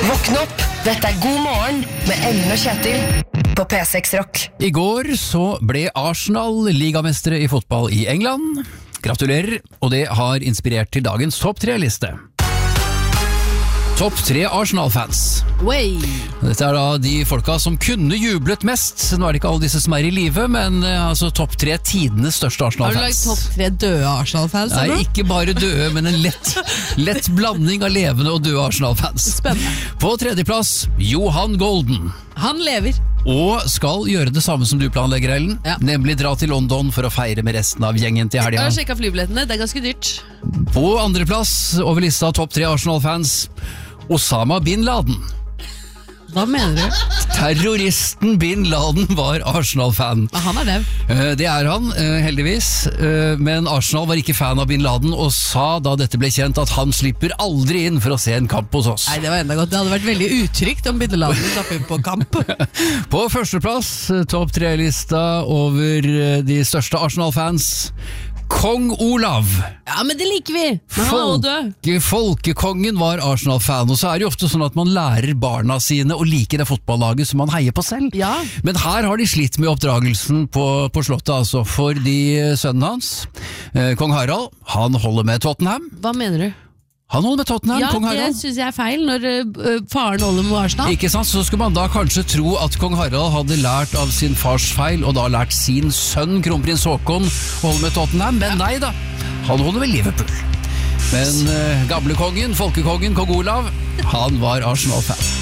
Våkn opp, dette God morgen med Ellen og Kjetil på P6 Rock. I går så ble Arsenal ligamestere i fotball i England. Gratulerer, og det har inspirert til dagens topp 3-liste. Topp 3 Arsenal-fans. Dette er da de folka som kunne jublet mest. Nå er det ikke alle disse som er i live, men altså topp 3 tidenes største Arsenal-fans. Har du lagt topp 3 døde Arsenal-fans? Nei, ikke bare døde, men en lett blanding av levende og døde Arsenal-fans. Spennende. På tredjeplass, Johan Golden. Han lever. Og skal gjøre det samme som du planlegger, Ellen. Ja. Nemlig dra til London for å feire med resten av gjengen til Jeg helga. har sjekket flybillettene, det er ganske dyrt. På andreplass over lista topp 3 Arsenal-fans, Osama Bin Laden. Hva mener du? Terroristen Bin Laden var Arsenal-fan. Han er det. Det er han, heldigvis, men Arsenal var ikke fan av Bin Laden og sa da dette ble kjent at han slipper aldri inn for å se en kamp hos oss. Nei, det var enda godt. Det hadde vært veldig utrygt om Bindeladen slapp inn på kamp. På førsteplass, topp 3-lista over de største Arsenal-fans, Kong Olav. Ja, men det liker vi. Men han er også død. Folkekongen var Arsenal-fan, og så er det jo ofte sånn at man lærer barna sine å like det fotballaget som man heier på selv. Ja. Men her har de slitt med oppdragelsen på slottet, altså, fordi sønnen hans, Kong Harald, han holder med Tottenham. Hva mener du? Han holder med Tottenham, Ja, Kong det Harald. synes jeg er feil når faren holder med Arsenal. Ikke sant, så skulle man da kanskje tro at Kong Harald hadde lært av sin fars feil, og da lært sin sønn, kronprins Håkon, å holde med Tottenham, men nei da, han holder med Liverpool. Men gamle kongen, folkekongen, Kong Olav, han var Arsenal-fan.